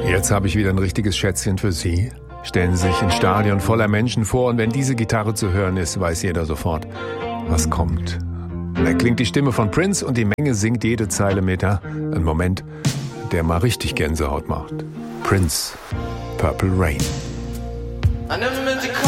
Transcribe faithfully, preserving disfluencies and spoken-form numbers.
Jetzt habe ich wieder ein richtiges Schätzchen für Sie. Stellen Sie sich ein Stadion voller Menschen vor und wenn diese Gitarre zu hören ist, weiß jeder sofort, was kommt. Da klingt die Stimme von Prince und die Menge singt jede Zeile mit. Ein Moment, der mal richtig Gänsehaut macht. Prince, Purple Rain.